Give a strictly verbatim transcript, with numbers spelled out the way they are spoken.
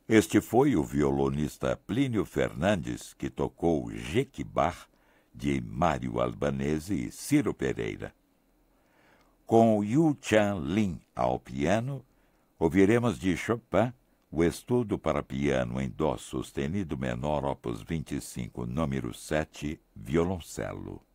Este foi o violonista Plínio Fernandes que tocou Jequibá, de Mário Albanese e Ciro Pereira. Com Yu Chan Lin ao piano, ouviremos de Chopin o Estudo para piano em Dó sustenido menor, opus vinte e cinco, número sete, violoncelo.